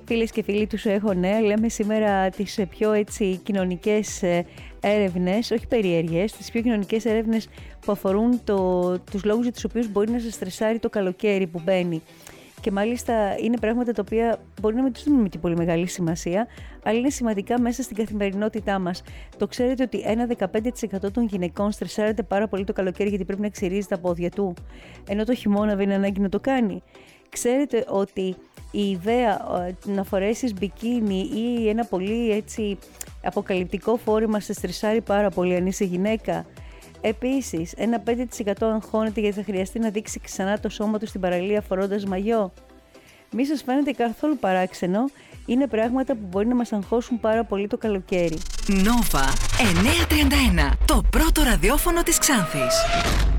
Φίλες και φίλοι του Σου Έχω Νέα, λέμε σήμερα τις πιο κοινωνικές έρευνες, όχι περίεργες, τις πιο κοινωνικές έρευνες που αφορούν τους λόγους για τους οποίους μπορεί να σε στρεσάρει το καλοκαίρι που μπαίνει. Και μάλιστα είναι πράγματα τα οποία μπορεί να μην τους δίνουμε και πολύ μεγάλη σημασία, αλλά είναι σημαντικά μέσα στην καθημερινότητά μας. Το ξέρετε ότι ένα 15% των γυναικών στρεσάρεται πάρα πολύ το καλοκαίρι γιατί πρέπει να ξυρίζει τα πόδια του, ενώ το χειμώνα δεν είναι ανάγκη να το κάνει. Ξέρετε ότι η ιδέα να φορέσεις μπικίνι ή ένα πολύ αποκαλυπτικό φόρεμα σε στρεσάρει πάρα πολύ αν είσαι γυναίκα. Επίσης, ένα 5% αγχώνεται γιατί θα χρειαστεί να δείξει ξανά το σώμα του στην παραλία φορώντας μαγιό. Μη σας φαίνεται καθόλου παράξενο, είναι πράγματα που μπορεί να μας αγχώσουν πάρα πολύ το καλοκαίρι. Νόβα 931, το πρώτο ραδιόφωνο της Ξάνθης.